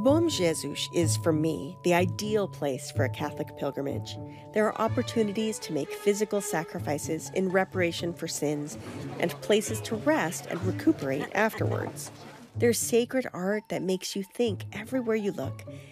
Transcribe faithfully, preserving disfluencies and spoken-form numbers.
Bom Jesus is, for me, the ideal place for a Catholic pilgrimage. There are opportunities to make physical sacrifices in reparation for sins, and places to rest and recuperate afterwards. There's sacred art that makes you think everywhere you look,